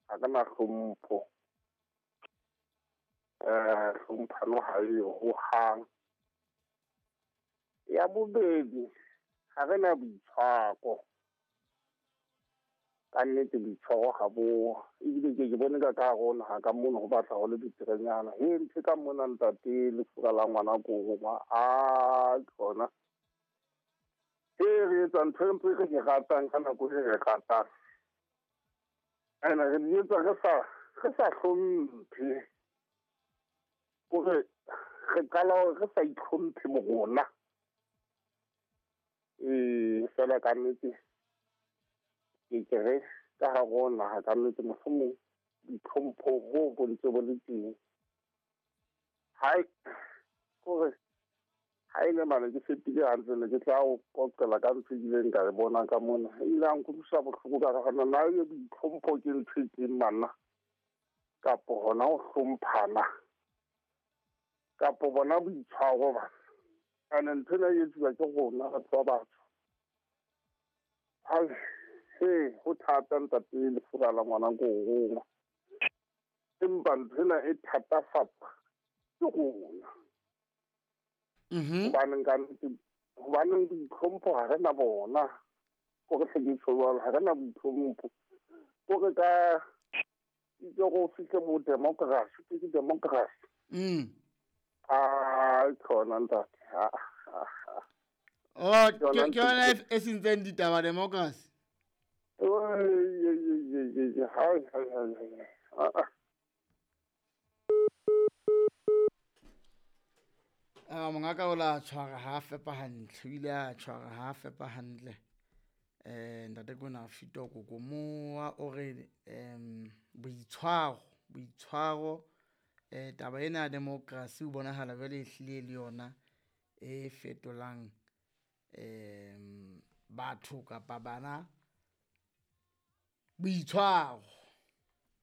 ga kana hlompho hlomphano ha yo ho hang ya bobedi ga rena boitshwaro ka nnete boitshwaro ga bo ebile ke bone ka rona ga ka mona go batla go le bitirenyana he ntse ka mona ntate le fura la ngwana koma kona re etsa ntho e mpe ke ratang ka nako e re ratang ene re di etsa re sa hlomphe gore re qala re sa itlhomphe mo rona fela ka nnete ke re ka ga rona ga ka nnete mohlomong ditlhompho bo bontse bo le teng hai gore ha ile mane ke fetile hantle ne ke tla o qoqela ka ntse ileng ka re bona ka mona ile a nkutlwisa bohloko ka gana na ye ditlhompho ke ntho e manna kapo hona ho hlomphana kapo bona boitshwaro ba ane ntho na e etsuwa ke rona batho ba batsho ho thata ntate le fura la ngwana ko rona empa nthona e thatafatsa ke rona hobaneng ditlhompho ga rena bona gore tlheketšholwalo ga rena boitlhompho gore ka itse go fitlhe mo democracy ke democracy khona ntate ke yona e sentseng ditaba democracy mongaka o la tshwara ha fepa hantle o ile a tshwara ha fepa hantle ntate kona fito go moa o re boitshwaro taba ena ya democracy o bonahala jwale e hlile le yona e fetolang batho kapa bana boitshwaro